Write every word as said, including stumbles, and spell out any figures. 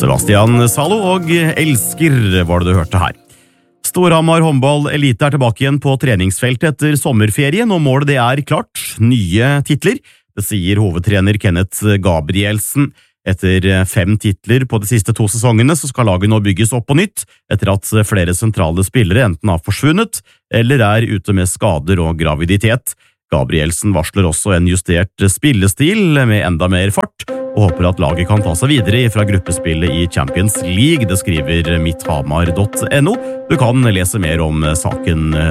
Sebastian Zalo og Elsker var det du hørte her. Storhamar håndball elite er tilbake igjen på treningsfeltet etter sommerferien, og målet det er klart, nye titler. Det sier hovedtrener Kenneth Gabrielsen. Etter fem titler på de siste to sesongene så skal laget nå bygges opp på nytt, etter at flere sentrale spillere enten har forsvunnet eller er ute med skader og graviditet. Gabrielsen varsler også en justert spillestil med enda mer fart, og håper at laget kan ta seg videre fra gruppespillet i Champions League, det skriver mitthamar punktum no. Du kan lese mer om saken